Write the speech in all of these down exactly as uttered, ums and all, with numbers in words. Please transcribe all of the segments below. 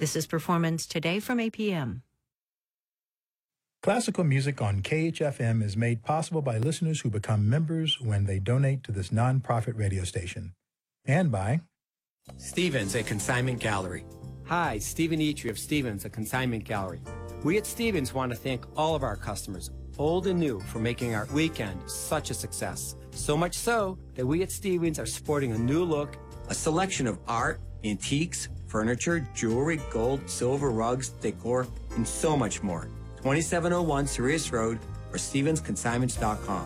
This is Performance Today from A P M. Classical music on K H F M is made possible by listeners who become members when they donate to this nonprofit radio station. And by Stevens, a consignment gallery. Hi, Stephen Eitri of Stevens, a consignment gallery. We at Stevens want to thank all of our customers, old and new, for making our weekend such a success. So much so that we at Stevens are sporting a new look, a selection of art, antiques, furniture, jewelry, gold, silver, rugs, decor, and so much more. twenty-seven oh one Sirius Road or Stevens Consignments dot com.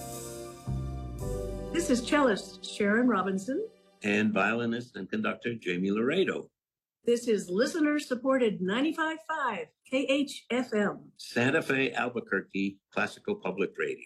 This is cellist Sharon Robinson. And violinist and conductor Jamie Laredo. This is listener-supported ninety-five point five K H F M. Santa Fe, Albuquerque, Classical Public Radio.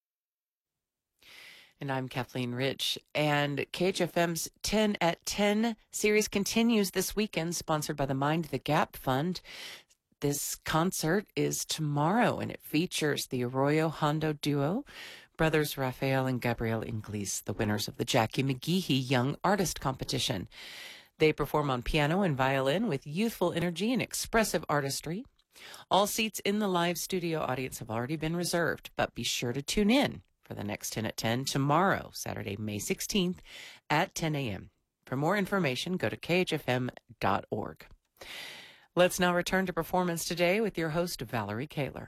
And I'm Kathleen Rich. And K H F M's ten at ten series continues this weekend, sponsored by the Mind the Gap Fund. This concert is tomorrow, and it features the Arroyo Hondo duo, brothers Rafael and Gabriel Inglis, the winners of the Jackie McGeehee Young Artist Competition. They perform on piano and violin with youthful energy and expressive artistry. All seats in the live studio audience have already been reserved, but be sure to tune in for the next ten at ten tomorrow, Saturday, May sixteenth at ten a.m. For more information, go to K H F M dot org. Let's now return to Performance Today with your host, Valerie Kaler.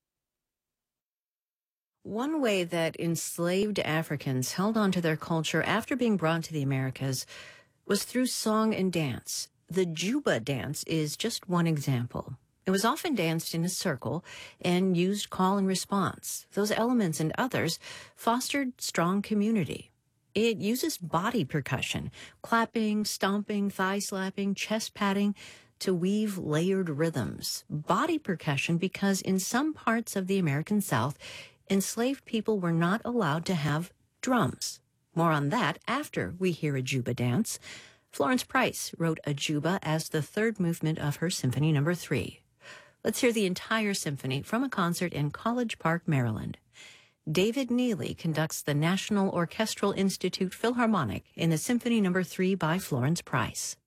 One way that enslaved Africans held on to their culture after being brought to the Americas was through song and dance. The Juba dance is just one example. It was often danced in a circle and used call and response. Those elements and others fostered strong community. It uses body percussion, clapping, stomping, thigh slapping, chest patting, to weave layered rhythms. Body percussion because in some parts of the American South, enslaved people were not allowed to have drums. More on that after we hear a Juba dance. Florence Price wrote a Juba as the third movement of her Symphony Number Three. Let's hear the entire symphony from a concert in College Park, Maryland. David Neely conducts the National Orchestral Institute Philharmonic in the Symphony Number Three by Florence Price.